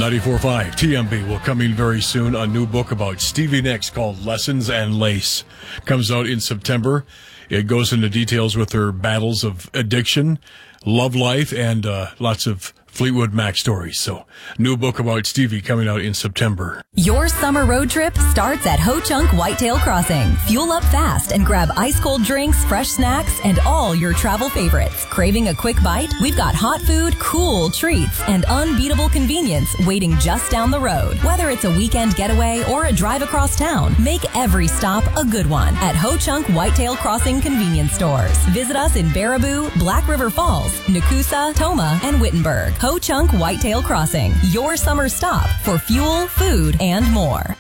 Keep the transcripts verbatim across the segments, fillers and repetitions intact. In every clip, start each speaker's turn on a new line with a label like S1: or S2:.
S1: ninety-four point five T M B will come in very soon. A new book about Stevie Nicks called Lessons and Lace comes out in September. It goes into details with her battles of addiction, love life, and uh, lots of Fleetwood Mac stories. So, new book about Stevie coming out in September.
S2: Your summer road trip starts at Ho Chunk Whitetail Crossing. Fuel up fast and grab ice-cold drinks, fresh snacks, and all your travel favorites. Craving a quick bite? We've got hot food, cool treats, and unbeatable convenience waiting just down the road. Whether it's a weekend getaway or a drive across town, make every stop a good one at Ho Chunk Whitetail Crossing convenience stores. Visit us in Baraboo, Black River Falls, Nakusa, Toma, and Wittenberg. Ho Chunk Whitetail Crossing, your summer stop for fuel, food, and more.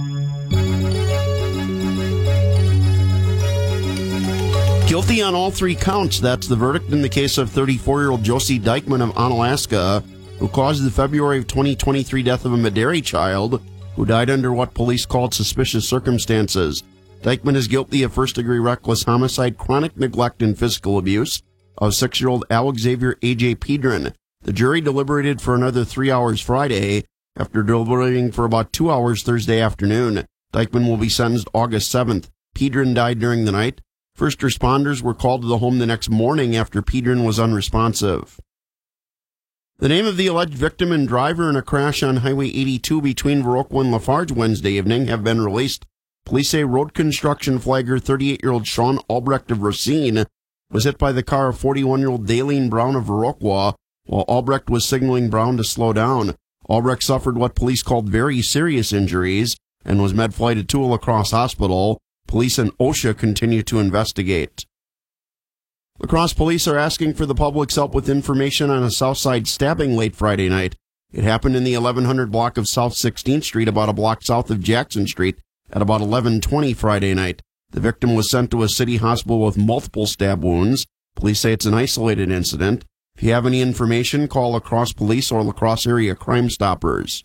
S3: Guilty on all three counts. That's the verdict in the case of thirty-four-year-old Josie Dykman of Onalaska, who caused the February of twenty twenty-three death of a Maderi child who died under what police called suspicious circumstances. Dykman is guilty of first-degree reckless homicide, chronic neglect, and physical abuse of six-year-old Alex Xavier A J Pedron. The jury deliberated for another three hours Friday, after deliberating for about two hours Thursday afternoon. Dykman will be sentenced August seventh. Pedron died during the night. First responders were called to the home the next morning after Pedron was unresponsive. The name of the alleged victim and driver in a crash on Highway eighty-two between Viroqua and Lafarge Wednesday evening have been released. Police say road construction flagger thirty-eight-year-old Sean Albrecht of Racine was hit by the car of forty-one-year-old Daleen Brown of Viroqua while Albrecht was signaling Brown to slow down. Albrecht suffered what police called very serious injuries and was med-flighted to a La Crosse hospital. Police and OSHA continue to investigate. La Crosse police are asking for the public's help with information on a Southside stabbing late Friday night. It happened in the eleven hundred block of South sixteenth Street, about a block south of Jackson Street, at about eleven twenty Friday night. The victim was sent to a city hospital with multiple stab wounds. Police say it's an isolated incident. If you have any information, call La Crosse Police or La Crosse Area Crime Stoppers.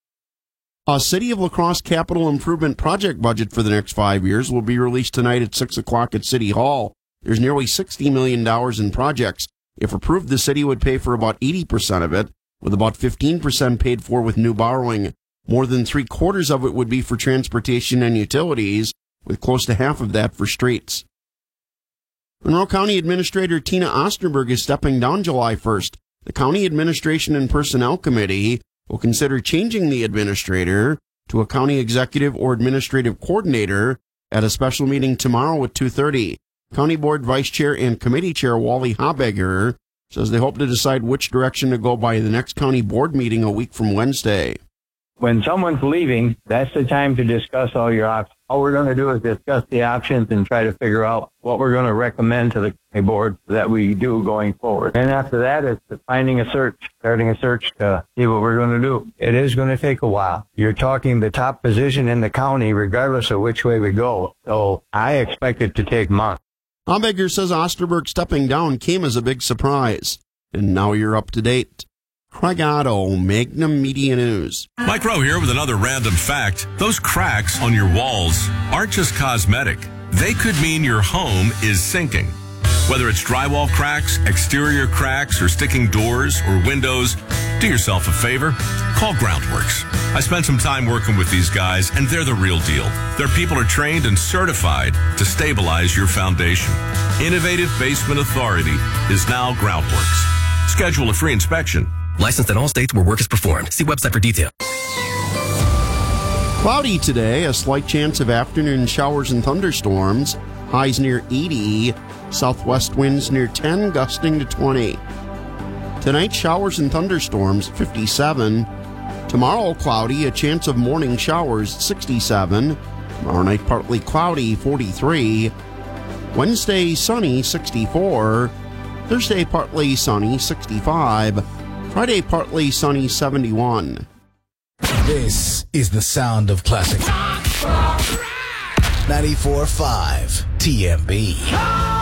S3: A City of La Crosse capital improvement project budget for the next five years will be released tonight at six o'clock at City Hall. There's nearly sixty million dollars in projects. If approved, the city would pay for about eighty percent of it, with about fifteen percent paid for with new borrowing. More than three quarters of it would be for transportation and utilities, with close to half of that for streets. Monroe County Administrator Tina Osterberg is stepping down July first. The County Administration and Personnel Committee will consider changing the administrator to a county executive or administrative coordinator at a special meeting tomorrow at two thirty. County Board Vice Chair and Committee Chair Wally Habegger says they hope to decide which direction to go by the next county board meeting a week from Wednesday.
S4: When someone's leaving, that's the time to discuss all your options. All we're going to do is discuss the options and try to figure out what we're going to recommend to the board that we do going forward. And after that, it's finding a search, starting a search to see what we're going to do. It is going to take a while. You're talking the top position in the county, regardless of which way we go. So I expect it to take months.
S3: Habegger says Osterberg stepping down came as a big surprise. And now you're up to date. Craig Otto, Magnum Media News.
S5: Mike Rowe here with another random fact. Those cracks on your walls aren't just cosmetic. They could mean your home is sinking. Whether it's drywall cracks, exterior cracks, or sticking doors or windows, do yourself a favor. Call Groundworks. I spent some time working with these guys, and they're the real deal. Their people are trained and certified to stabilize your foundation. Innovative Basement Authority is now Groundworks. Schedule a free inspection.
S6: Licensed in all states where work is performed. See website for details.
S3: Cloudy today, a slight chance of afternoon showers and thunderstorms. Highs near eighty. Southwest winds near ten, gusting to twenty. Tonight, showers and thunderstorms, fifty-seven. Tomorrow, cloudy, a chance of morning showers, sixty-seven. Tomorrow night, partly cloudy, forty-three. Wednesday, sunny, sixty-four. Thursday, partly sunny, sixty-five. Friday, partly sunny, seventy-one.
S7: This is the sound of classic. ninety-four point five T M B.